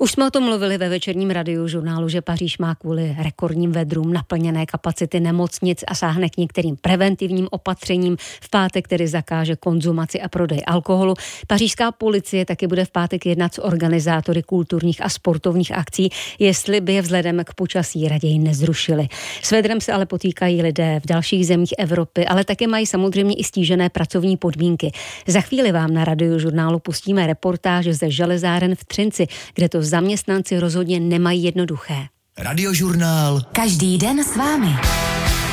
Už jsme o tom mluvili ve večerním radiožurnálu, že Paříž má kvůli rekordním vedrům naplněné kapacity nemocnic a sáhne k některým preventivním opatřením. V pátek tedy zakáže konzumaci a prodej alkoholu. Pařížská policie taky bude v pátek jednat s organizátory kulturních a sportovních akcí, jestli by je vzhledem k počasí raději nezrušili. S vedrem se ale potýkají lidé v dalších zemích Evropy, ale také mají samozřejmě i stížené pracovní podmínky. Za chvíli vám na radiožurnálu pustíme reportáž ze železáren v Třinci, kde to zaměstnanci rozhodně nemají jednoduché. Radiožurnál. Každý den s vámi.